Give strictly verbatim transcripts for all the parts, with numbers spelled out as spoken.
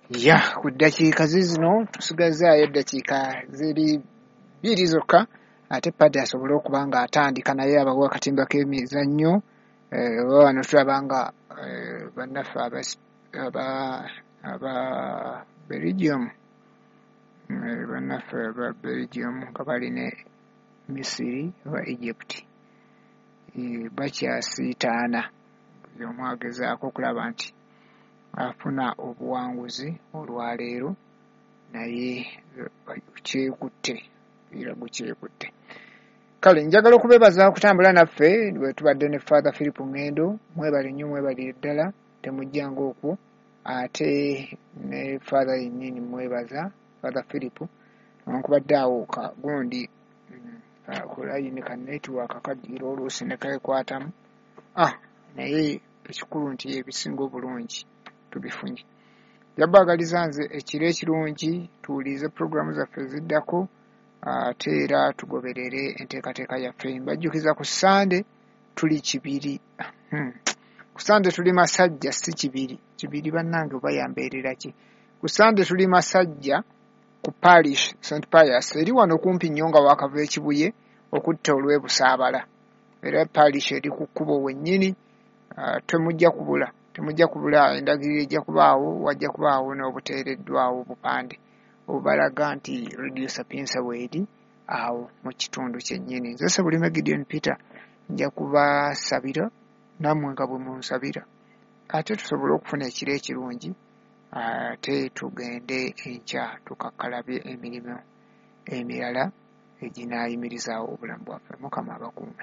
ya ku ddakiika zino tusigazaayo eddakiika ziri bbiri zokka ate paddy asobole okuba nga atandika naye abawa akatimba k'emizannyo oba wano tulaba nga bannaffe aba aba Belgium bannaffe aba Belgium nga bali ne Misiri oba Egypt bakyasiitaana buli omu agezaako okulaba nti afuna obuwanguzi olwaleero naye kyekutte era gukyekutte. Kale njagala okubeebaza okutambula naffe bwe tubadde ne Father Philip Ngendo, mwebale nnyo mwebalire ddala temujjanga okwo, ate ne Father yennyini mwebaza Father Philip newankubadde awo ka gundi akulayini ka network kaddiira oluusi ne keekwatamu ah naye ekikulu nti ebisinga obulungi tubifunye. Yabaagaliza nze ekiro ekirungi tuwulize programu zaffe ziddako ate era tugoberere enteekateeka yaffe. Mbajjukiza ku Sande tuli kibiri hmm. ku Sande tuli masajja si kibiri kibiri bannange oba yambeerera ki. Ku Sande tuli masajja ku parish Saint Pius eri wano kumpi nnyo nga waakava ekibuye okutta olw'ebusaabala era parish eri ku kkubo wennyini. Uh, temujja kubula temujja kubula endagiriro ejja kubaawo wajja kubaawo n'obuteereddwawo obupande obubalaga nti Radio Sapienza weeri awo mu kitundu kyennyini. Nze Sebulime Gideon Peter nja kubasabira nammwe nga bwe munsabira ate tusobole okufuna ekiro ekirungi ate tugende enkya tukakkalabye emirimu emirala eginaayimirizaawo obulamu bwaffe. Mukama abakuume.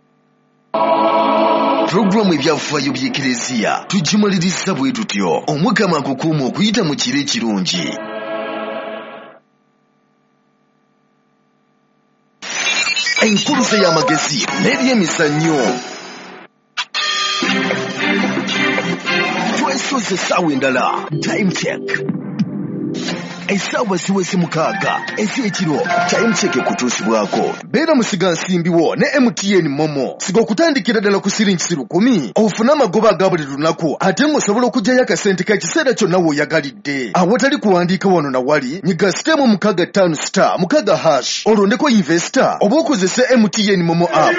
Programu ebyafaayo by'Eklezia tugimaliriza bwe tutyo. Omukama akukuuma okuyita mu kiro ekirungi. Enkuluze y'amagezi n'ebyemizannyo. Twesoze essaawa endala. Time check. Essaawa ziweze mukaaga ez'ekiro. Time check kutuusibwako. Beera musiga nsimbiwo ne M T N Momo. Siga okutandikira ddala ku siringi lukumi ofune amagoba aga buli lunaku ate ng'osobola okuggyayo akasente k'ekiseera kyonna w'oyagalidde. Awatali kuwandiika wano na wali nyiga sitemu mukaaga ttaano star mukaaga hash olondeko investor oba okozese M T N Momo app.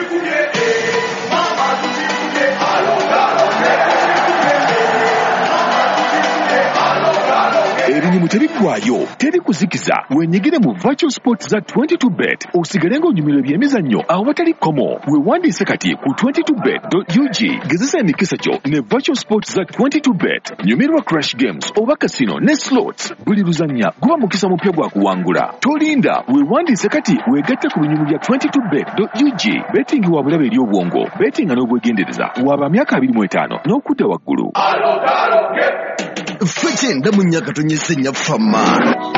Ebinyimu tebiggwayo teri kuzikiza wenyigire mu virtual sports za twenty-two bet osigale ng'onyumirwa ebyemizannyo awatali komo. Weewandiise kati ku twenty-two bet dot U G gezesa emikisa gyo ne virtual sports za twenty-two bet. Nyumirwa crash games oba casino ne slots buli luzannya guba mukisa mupya gwa kuwangula. Tolinda weewandiise kati weegatte ku binyumu bya twenty-two bet dot U G. Betting wa bulabe eri obwongo betting n'obwegendereza waba myaka abiri mu etaano n'okudda waggulu. Ffe kyenda mu nnyaka tonyese nnyafama.